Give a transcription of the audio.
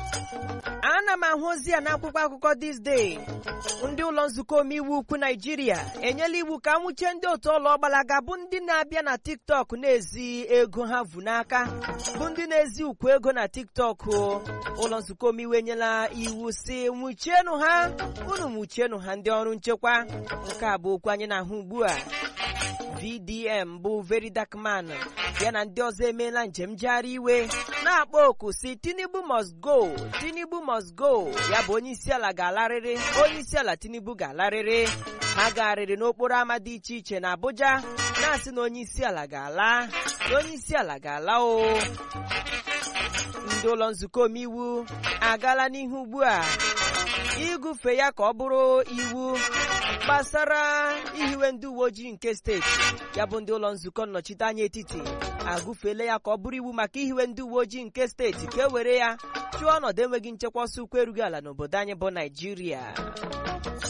ana m ahụ ozi ya n'akwụkwọ akụkọ This Day. Ndị ụlọ nzukọ omeiwu ukwu Naịjirịa enyela iwu ka nwuchie ndị otu ọlụ ọgbalaga bụ ndị na-abịa na TikTok na-ezi ego ha vu n'aka, bụ ndị na-ezi ukwu ego na TikTok. Ụlọ nzukọ omeiwu enyela iwu si nwuchienụ ha, unu nwuchienụ ha ndị ọrụ nchekwa. Nke a bụ okwu anyị na-ahụ ugbu a. VDM bụ Very Dark Man ya na ndị ọzọ emeela njem njegharị iwe na-akpọ oku si Tinubu must go, Tinubu must go. Ya bụ onye isi ala ga-alarịrị, onye isi ala Tinubu ga-alarịrị. Ha garịrị n'okporo ama dị iche iche na Abuja na-asị na onye isi ala ga-ala, na onye isi ala ga-ala o. Ndị ụlọ nzukọ omeiwu agaala n'ihu ugbu a ịgụfe ya ka ọ bụrụ iwu gbasara ihiwe ndị uwe ojii nke steeti. Ya bụ ndị ụlọ nzukọ nnọchiteanya etiti agụfele ya ka ọ bụrụ iwu maka ihiwe ndị uwe ojii nke steeti, ka e were ya chụọ ọnọdụ enweghị nchekwa ọsọ ukwu erughị ala n'obodo anyị bụ Naịjirịa.